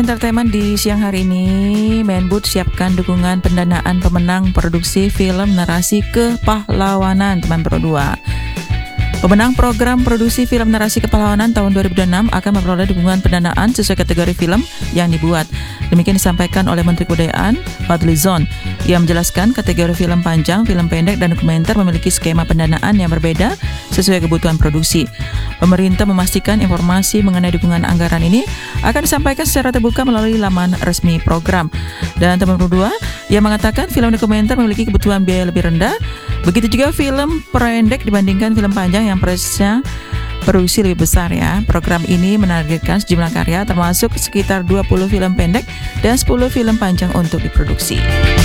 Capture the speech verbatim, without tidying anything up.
Entertainment di siang hari ini, Menbud siapkan dukungan pendanaan pemenang produksi film narasi kepahlawanan teman Pro dua. Pemenang program produksi film narasi kepahlawanan tahun dua ribu enam akan memperoleh dukungan pendanaan sesuai kategori film yang dibuat. Demikian disampaikan oleh Menteri Kebudayaan Fadlizon. Ia menjelaskan kategori film panjang, film pendek, dan dokumenter memiliki skema pendanaan yang berbeda sesuai kebutuhan produksi. Pemerintah memastikan informasi mengenai dukungan anggaran ini akan disampaikan secara terbuka melalui laman resmi program. Dan teman Pro dua, ia mengatakan film dokumenter memiliki kebutuhan biaya lebih rendah. Begitu juga film pendek dibandingkan film panjang yang prosesnya produksi lebih besar ya. Program ini menargetkan sejumlah karya termasuk sekitar dua puluh film pendek dan sepuluh film panjang untuk diproduksi.